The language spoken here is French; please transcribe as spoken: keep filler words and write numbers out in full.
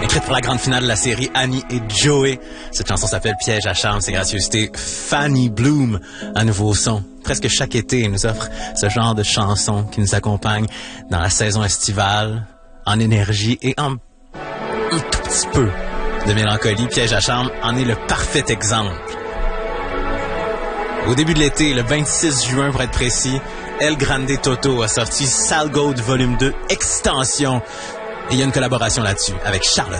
Écrite pour la grande finale de la série Annie et Joey. Cette chanson s'appelle Piège à charme. C'est gracieuseté Fanny Bloom, un nouveau son. Presque chaque été, il nous offre ce genre de chanson qui nous accompagne dans la saison estivale, en énergie et en un tout petit peu de mélancolie. Piège à charme en est le parfait exemple. Au début de l'été, le vingt-six juin pour être précis, El Grande Toto a sorti Sal Gold Volume deux Extension. Et il y a une collaboration là-dessus avec Charlotte.